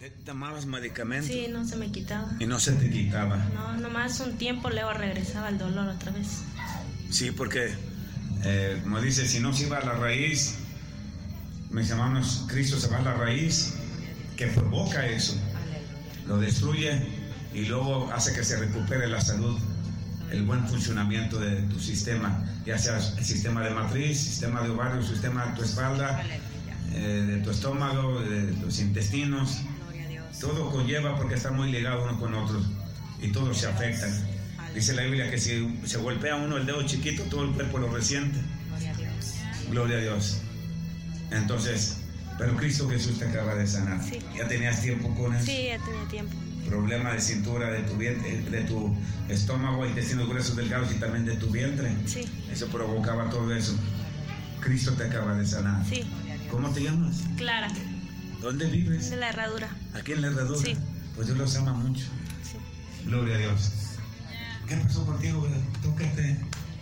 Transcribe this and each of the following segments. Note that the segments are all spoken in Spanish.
¿Tomabas medicamentos? Sí, no se me quitaba. ¿Y no se te quitaba? No, nomás un tiempo luego regresaba el dolor otra vez. Sí, porque, como dice, si no se iba a la raíz, mis hermanos, Cristo se va a la raíz que provoca eso, lo destruye y luego hace que se recupere la salud, el buen funcionamiento de tu sistema, ya sea el sistema de matriz, sistema de ovario, sistema de tu espalda, de tu estómago, de tus intestinos. Todo conlleva porque está muy ligado uno con otro y todos se afectan. Dice la Biblia que si se golpea uno el dedo chiquito, todo el cuerpo lo resiente. Gloria a Dios. Entonces, pero Cristo Jesús te acaba de sanar. Sí. ¿Ya tenías tiempo con eso? Sí, ya tenía tiempo. Problema de cintura, de tu vientre, de tu estómago, intestinos gruesos, delgados y también de tu vientre. Sí. Eso provocaba todo eso. Cristo te acaba de sanar. Sí. ¿Cómo te llamas? Clara. ¿Dónde vives? De la Herradura. Aquí en la Herradura. Sí. Pues Dios los ama mucho. Sí. Gloria a Dios. ¿Qué pasó contigo? Tócate.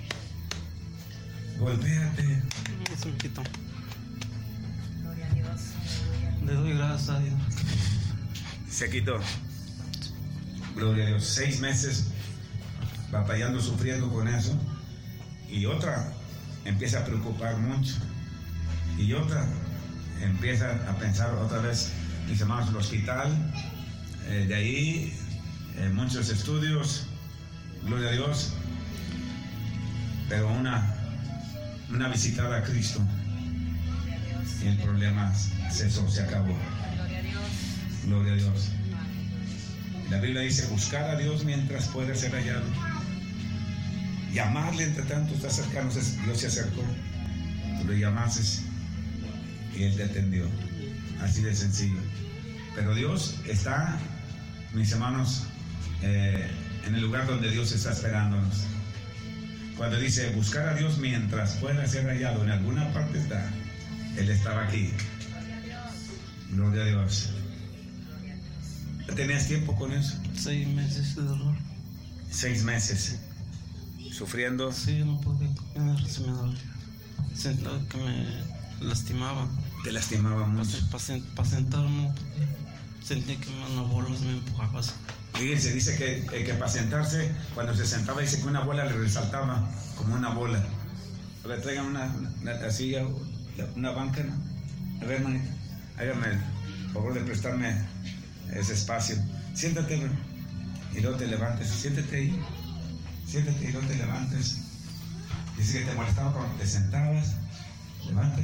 Golpéate. Se me quitó. Gloria a Dios. Le doy gracias a Dios. Se quitó. Gloria a Dios. 6 meses batallando, sufriendo con eso. Y otra empieza a preocupar mucho. Y otra empieza a pensar otra vez, mis hermanos, el hospital. De ahí, muchos estudios. Gloria a Dios. Pero una visitada a Cristo. Y el problema cesó, se acabó. Gloria a Dios. La Biblia dice, buscar a Dios mientras puede ser hallado. Llamarle entre tanto está cercano. Dios se acercó. Tú lo llamases y Él te atendió. Así de sencillo. Pero Dios está, mis hermanos, en el lugar donde Dios está esperándonos. Cuando dice buscar a Dios mientras pueda ser hallado, en alguna parte está. Él estaba aquí. Gloria a Dios. ¿Tenías tiempo con eso? 6 meses de dolor. 6 meses. Sufriendo. Sí, no podía comer, se me dolía. Sentía que me lastimaba. Te lastimaba mucho. Para sentar no podía. Sentía que una bola me empujaba así. Fíjense, dice que para sentarse, cuando se sentaba, dice que una bola le resaltaba como una bola. Le traigan una silla, una banca, ¿no? A ver, hermanita, hágame el favor de prestarme ese espacio. Siéntate, bro, y luego te levantes. Siéntate ahí. Siéntate y luego te levantes. Dice que te molestaba cuando te sentabas. Levántate.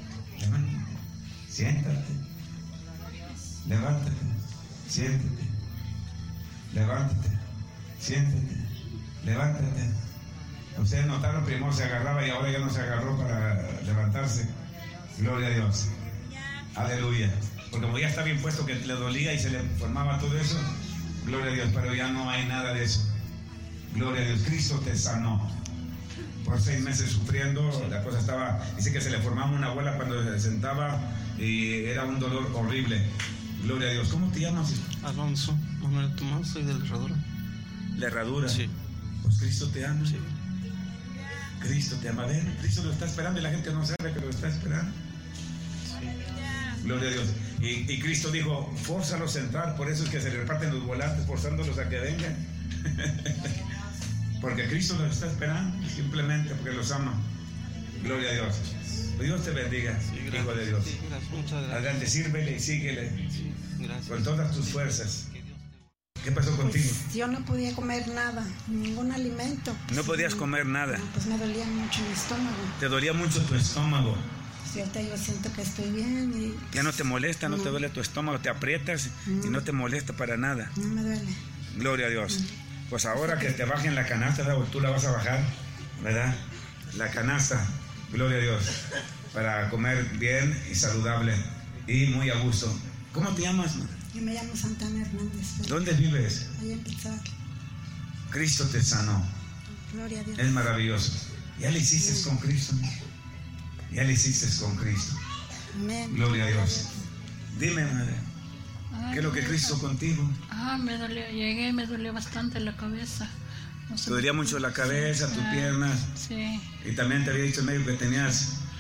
Siéntate. Levántate. Siéntate. Levántate. Siéntate. Levántate. Ustedes notaron, primero se agarraba y ahora ya no se agarró para levantarse. Gloria a Dios. Aleluya. Porque como ya está bien puesto que le dolía y se le formaba todo eso, gloria a Dios, pero ya no hay nada de eso. Gloria a Dios, Cristo te sanó. Por 6 meses sufriendo, la cosa estaba, dice que se le formaba una bola cuando se sentaba y era un dolor horrible. Gloria a Dios. ¿Cómo te llamas? Alonso Manuel Tomás, soy de la Herradura. La Herradura. Sí. Pues Cristo te ama. Sí. Cristo te ama. Ven, Cristo lo está esperando y la gente no sabe que lo está esperando. Sí. Gloria a Dios. Y Cristo dijo, fórzalos a entrar, por eso es que se le reparten los volantes, forzándolos a que vengan. Porque Cristo los está esperando, simplemente porque los ama. Gloria a Dios. Dios te bendiga, Sí, hijo de Dios. Sí, gracias, muchas gracias. Adelante, sírvele y síguele Sí, gracias. con todas tus fuerzas. Que Dios te... ¿Qué pasó contigo? Pues yo no podía comer nada, ningún alimento. No podías comer nada. No, pues me dolía mucho mi estómago. Te dolía mucho tu estómago. Y ahorita yo siento que estoy bien y Ya no te molesta, no te duele tu estómago, te aprietas y no te molesta para nada. no me duele. Gloria a Dios. Pues ahora que te bajen la canasta, ¿verdad? Tú la vas a bajar, ¿verdad? La canasta, gloria a Dios, para comer bien y saludable y muy a gusto. ¿Cómo te llamas? Yo me llamo Santana Hernández. ¿Dónde vives? Ahí en Pitzal. Cristo te sanó. Gloria a Dios. Es maravilloso. Ya le hiciste con Cristo. Ya le hiciste con Cristo. Amén. Gloria a Dios. Dime, madre, ¿qué es lo que Cristo hizo contigo? Me dolió, llegué, me dolió bastante la cabeza. No sé. Te dolía mucho la cabeza, tus piernas. Sí, Y también te había dicho el médico que tenías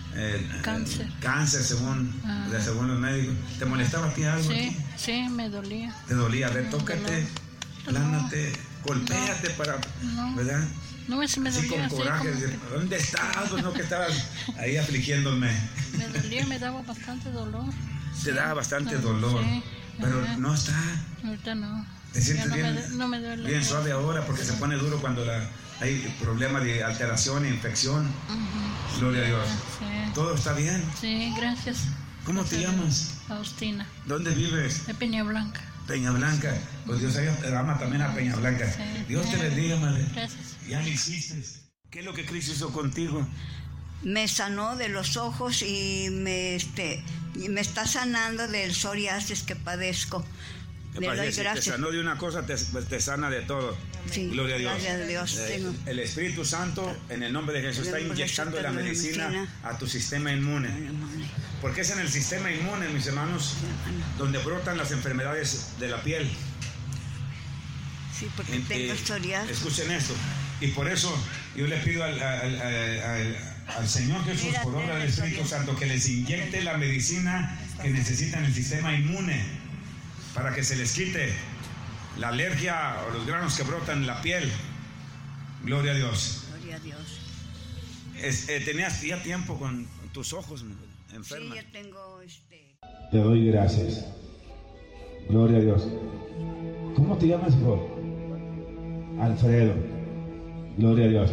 Cáncer. según los médicos. ¿Te molestaba a ti algo? Sí, me dolía. ¿Te dolía? A ver, tócate, plánate, golpéate ¿verdad? No, si me dolía. Así con coraje, ¿dónde estás? Pues no, que estabas ahí afligiéndome. Me dolía, me daba bastante dolor. Te daba bastante dolor, pero no está. Ahorita no. ¿Te sientes bien? No me duele. Bien suave ahora, porque se pone duro cuando hay problemas de alteración e infección. Gloria a Dios. Sí. ¿Todo está bien? Sí, gracias. ¿Cómo te llamas? Faustina. ¿Dónde vives? De Peña Blanca. Peña Blanca. Pues Dios ama también a Peña Blanca. Sí. Dios te bendiga, madre. Gracias. Ya lo hiciste. ¿Qué es lo que Cristo hizo contigo? Me sanó de los ojos y me está sanando del psoriasis que padezco. Le doy gracias. Te sanó de una cosa, te sana de todo. Sí, gloria a Dios. Gracias a Dios. El Espíritu Santo, en el nombre de Jesús, está inyectando la medicina a tu sistema inmune. Porque es en el sistema inmune, mis hermanos, donde brotan las enfermedades de la piel. Sí, porque tengo psoriasis. Escuchen esto. Y por eso yo le pido al Señor Jesús, por obra del Espíritu Santo, que les inyecte la medicina que necesitan el sistema inmune, para que se les quite la alergia o los granos que brotan en la piel. Gloria a Dios. Gloria a Dios. Tenías ya tiempo con tus ojos enferma. Sí, ya tengo Te doy gracias. Gloria a Dios. ¿Cómo te llamas, hijo? Alfredo. Gloria a Dios.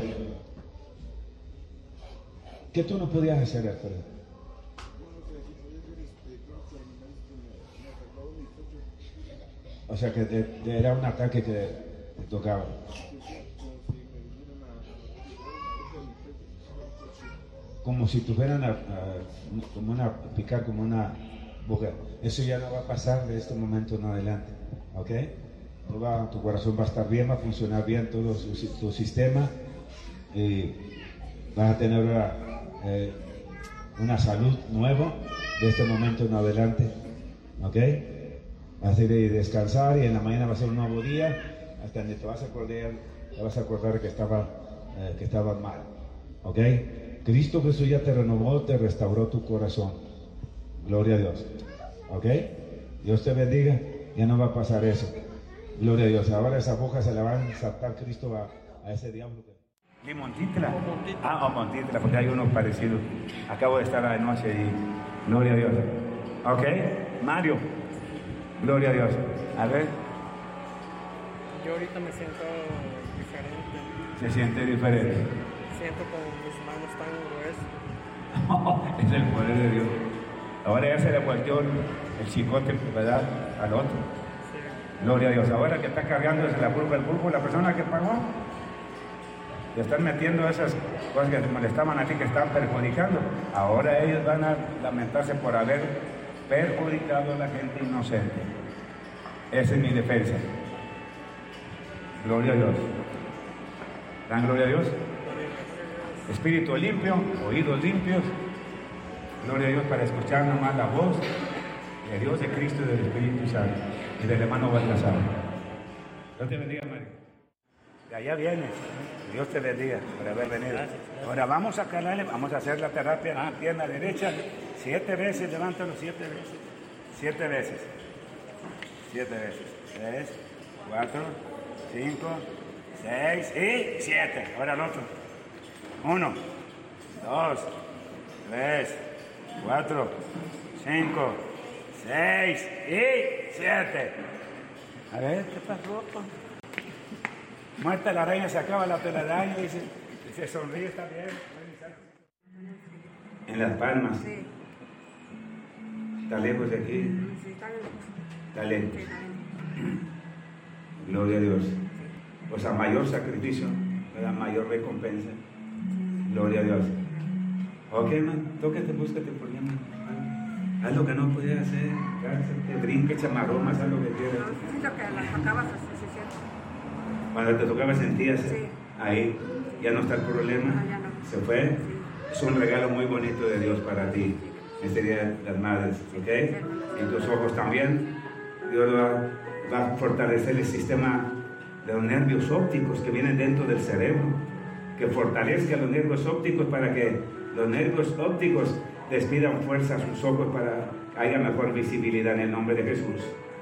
¿Qué tú no podías hacer, Alfredo? O sea que era un ataque que te tocaba. Como si te fueran a picar como una boca. Eso ya no va a pasar de este momento en adelante. ¿Ok? Tu corazón va a estar bien, va a funcionar bien todo tu sistema. Y vas a tener una salud nueva de este momento en adelante. ¿Ok? Vas a ir a descansar y en la mañana va a ser un nuevo día hasta donde te vas a acordar que estabas mal. ¿Ok? Cristo Jesús ya te renovó, te restauró tu corazón. Gloria a Dios. ¿Ok? Dios te bendiga. Ya no va a pasar eso. Gloria a Dios. Ahora esa boca se la van a saltar Cristo a ese diablo. Montitla. Montitla, porque hay uno parecido. Acabo de estar anoche y gloria a Dios. ¿Ok? Mario. Gloria a Dios. A ver. Yo ahorita me siento diferente. Se siente diferente. Siento como mis manos tan gruesas. Es el poder de Dios. Ahora ya se le volteó el chicote, ¿verdad? Al otro. Sí. Gloria a Dios. Ahora que está cargando desde la curva el pulpo, la persona que pagó, le están metiendo esas cosas que te molestaban a ti, que están perjudicando. Ahora ellos van a lamentarse por haber perjudicado a la gente inocente. Esa es mi defensa. Gloria a Dios. ¿Dan gloria a Dios? Espíritu limpio, oídos limpios. Gloria a Dios para escuchar nada más la voz de Dios, de Cristo y del Espíritu Santo y del hermano Baltasar. Dios te bendiga, María. De allá vienes. Dios te bendiga por haber venido. Ahora vamos a calarle, vamos a hacer la terapia en la pierna derecha. 7 veces, levántalo 7 veces. 7 veces. 7 veces. 3, 4, 5, 6 y 7. Ahora el otro. 1, 2, 3, 4, 5, 6 y 7. A ver, ¿qué pasó? Muerta la araña, se acaba la telaraña y se sonríe, está bien. En las palmas. Sí. ¿Está lejos de aquí? Sí, Está lejos. Gloria a Dios. O sea, mayor sacrificio, ¿verdad? Mayor recompensa. Gloria a Dios. Ok, man, tócate, búscate por allá, man. Haz lo que no podías hacer. Cállate, brinque, chamarromas, haz lo que quieras. Siento que las tocabas así, se siente. Cuando te tocaba sentías Sí. ahí, ya no está el problema. No, ya no. ¿Se fue? Sí. Es un regalo muy bonito de Dios para ti. Este Día de las Madres, ¿ok? Y tus ojos también. Dios va a fortalecer el sistema de los nervios ópticos que vienen dentro del cerebro. Que fortalezca los nervios ópticos para que los nervios ópticos despidan fuerza a sus ojos para que haya mejor visibilidad en el nombre de Jesús.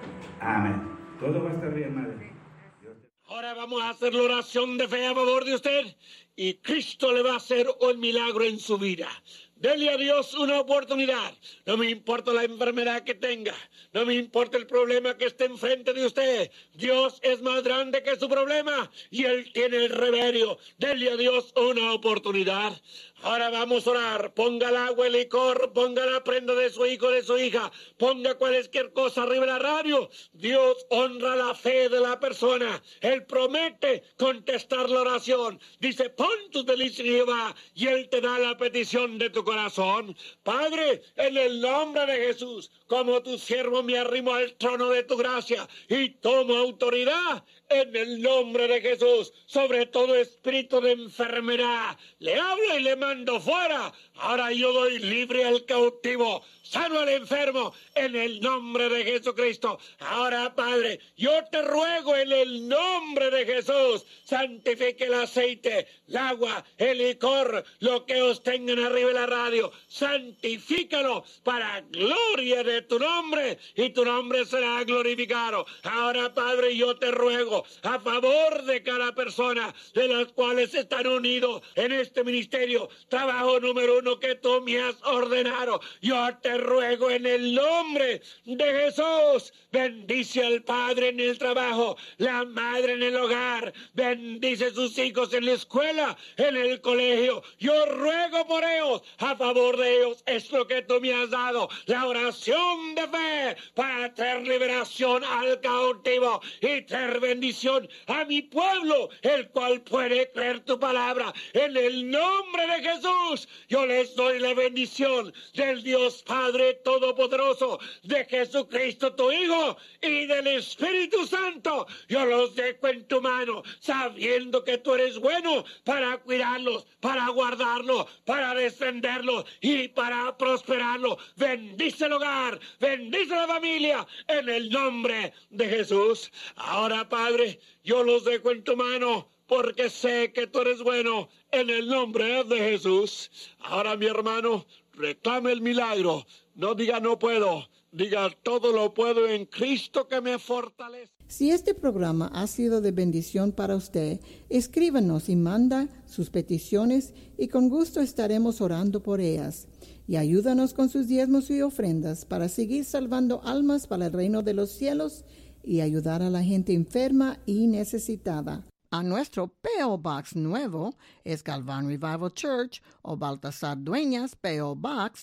Amén. Todo va a estar bien, madre. Ahora vamos a hacer la oración de fe a favor de usted y Cristo le va a hacer un milagro en su vida. Dele a Dios una oportunidad. No me importa la enfermedad que tenga. No me importa el problema que esté enfrente de usted. Dios es más grande que su problema y Él tiene el remedio. Dele a Dios una oportunidad. Ahora vamos a orar. Ponga el agua, el licor, ponga la prenda de su hijo, de su hija. Ponga cualquier cosa arriba de la radio. Dios honra la fe de la persona. Él promete contestar la oración. Dice, pon tus delicias en Jehová y Él te da la petición de tu corazón. Padre, en el nombre de Jesús, como tu siervo me arrimo al trono de tu gracia y tomo autoridad en el nombre de Jesús sobre todo espíritu de enfermedad. Le hablo y le mando fuera. Ahora yo doy libre al cautivo, sano al enfermo, en el nombre de Jesucristo. Ahora, Padre, yo te ruego en el nombre de Jesús, santifique el aceite, el agua, el licor, lo que os tengan arriba de la radio, santifícalo para gloria de tu nombre y tu nombre será glorificado. Ahora, Padre, yo te ruego a favor de cada persona de las cuales están unidos en este ministerio, trabajo número 1 que tú me has ordenado. Yo te ruego en el nombre de Jesús, bendice al padre en el trabajo, la madre en el hogar, bendice a sus hijos en la escuela, en el colegio. Yo ruego por ellos, a favor de ellos, es lo que tú me has dado, la oración de fe para traer liberación al cautivo y traer bendición a mi pueblo, el cual puede creer tu palabra. En el nombre de Jesús, yo les doy la bendición del Dios Padre Todopoderoso, de Jesucristo tu Hijo y del Espíritu Santo. Yo los dejo en tu mano, sabiendo que tú eres bueno para cuidarlos, para guardarlos, para defenderlos y para prosperarlos. Bendice el hogar, bendice la familia, en el nombre de Jesús. Ahora, Padre, yo los dejo en tu mano, porque sé que tú eres bueno, en el nombre de Jesús. Ahora, mi hermano, reclame el milagro. No diga no puedo, diga todo lo puedo en Cristo que me fortalece. Si este programa ha sido de bendición para usted, escríbanos y manda sus peticiones y con gusto estaremos orando por ellas. Y ayúdanos con sus diezmos y ofrendas para seguir salvando almas para el reino de los cielos y ayudar a la gente enferma y necesitada. A nuestro P.O. Box nuevo es Galván Revival Church o Baltasar Dueñas, P.O. Box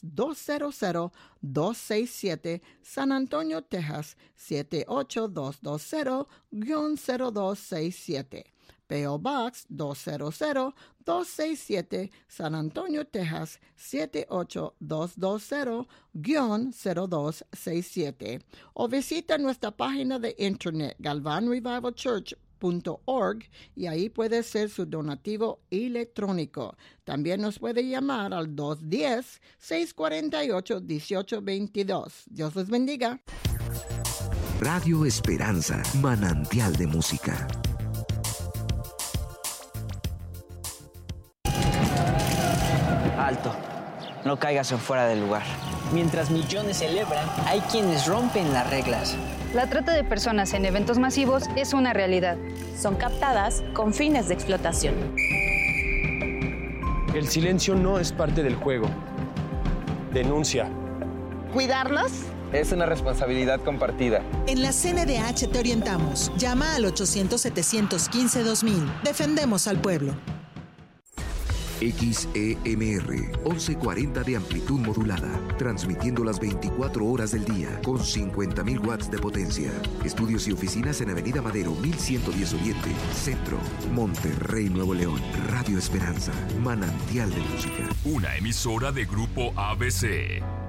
200-267, San Antonio, Texas 78220-0267. P.O. Box 200-267, San Antonio, Texas 78220-0267. O visita nuestra página de internet galvanrevivalchurch.org y ahí puede hacer su donativo electrónico. También nos puede llamar al 210-648-1822. Dios les bendiga. Radio Esperanza, manantial de música. Alto, no caigas en fuera del lugar. Mientras millones celebran, hay quienes rompen las reglas. La trata de personas en eventos masivos es una realidad. Son captadas con fines de explotación. El silencio no es parte del juego. Denuncia. ¿Cuidarlos? Es una responsabilidad compartida. En la CNDH te orientamos. Llama al 800-715-2000. Defendemos al pueblo. XEMR 1140 de amplitud modulada, transmitiendo las 24 horas del día con 50.000 watts de potencia. Estudios y oficinas en Avenida Madero 1110 Oriente, Centro, Monterrey, Nuevo León. Radio Esperanza, manantial de música. Una emisora de Grupo ABC.